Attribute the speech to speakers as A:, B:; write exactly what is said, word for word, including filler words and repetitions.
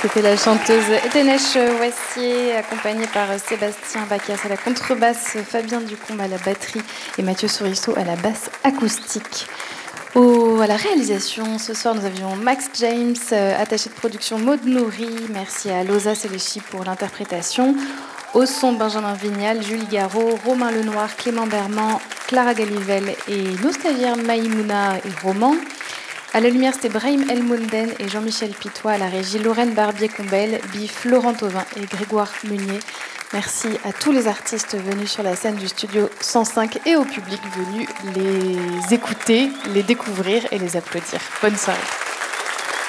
A: C'était la chanteuse Edenesh Wassier, accompagnée par Sébastien Bacchias à la contrebasse, Fabien Ducombe à la batterie et Mathieu Sourisseau à la basse acoustique. Au, à la réalisation, ce soir, nous avions Max James, attaché de production Maud Nourri. Merci à Loza Selechi pour l'interprétation. Au son, Benjamin Vignal, Julie Garot, Romain Lenoir, Clément Berman, Clara Galivelle et nos stagiaires Maïmouna et Roman. À la lumière, c'était Brahim Elmounden et Jean-Michel Pitois. À la régie, Lorraine Barbier-Combel, Biff, Laurent Thauvin et Grégoire Meunier. Merci à tous les artistes venus sur la scène du studio cent cinq et au public venu les écouter, les découvrir et les applaudir. Bonne soirée.